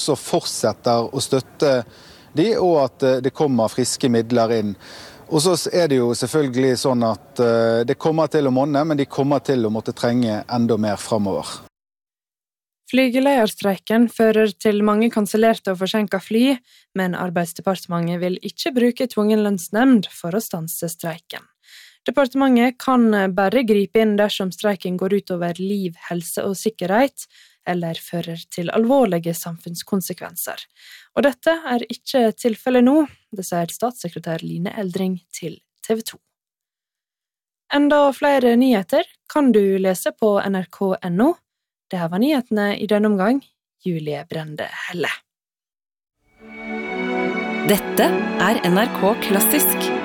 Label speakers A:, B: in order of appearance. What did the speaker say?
A: Så fortsetter å støtte de, og at det kommer friske midler inn. Og så det jo selvfølgelig sånn at det kommer til å monne, men de kommer til å måtte trenge enda mer fremover.
B: Flygelederstreiken fører til mange kansellerte og forsinket fly, men Arbeidsdepartementet vil ikke bruke tvungen lønnsnemnd for å stanse streiken. Departementet kan bare gripe inn dersom streiken går ut over liv, helse og sikkerhet, eller fører til alvorlige samfunnskonsekvenser. Og dette ikke tilfellet nå, det sier statssekretær Line Eldring til TV 2. Enda flere nyheter kan du lese på nrk.no. Det her var nyhetene i denne omgang. Julie Brende Helle.
C: Dette NRK Klassisk.